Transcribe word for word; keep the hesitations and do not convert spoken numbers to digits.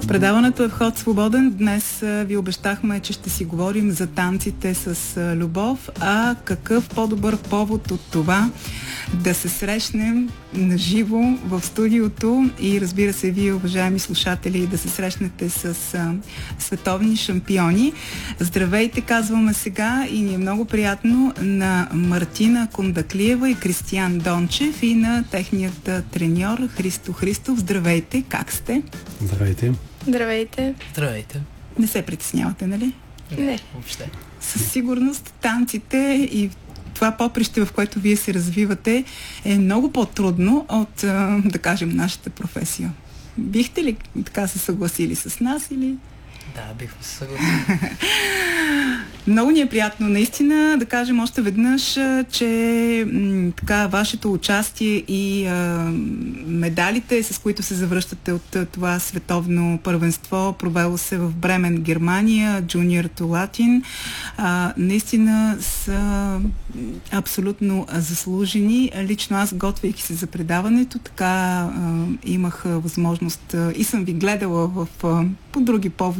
Предаването е вход свободен. Днес а, ви обещахме, че ще си говорим за танците с а, любов, а какъв по-добър повод от това да се срещнем наживо в студиото и, разбира се, вие, уважаеми слушатели, да се срещнете с а, световни шампиони. Здравейте, казваме сега, и ни е много приятно на Мартина Кондаклиева и Кристиян Дончев и на техният треньор Христо Христов. Здравейте, как сте? Здравейте. Здравейте. Здравейте. Не се притеснявате, нали? Не. Въобще. Със сигурност танците и това поприще, в което вие се развивате, е много по-трудно от, да кажем, нашата професия. Бихте ли така се съгласили с нас или... Да, бих се съгласил. Много ни е приятно наистина да кажем още веднъж, че м, така вашето участие и а, медалите, с които се завръщате от това световно първенство, провело се в Бремен, Германия, Junior to Latin, а, наистина са абсолютно заслужени. Лично аз, готвейки се за предаването, така а, имах възможност а, и съм ви гледала в, а, по други поводи